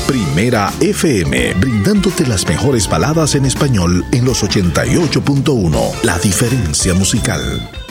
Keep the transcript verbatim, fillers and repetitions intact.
Primera F M, brindándote las mejores baladas en español en los ochenta y ocho punto uno. La diferencia musical.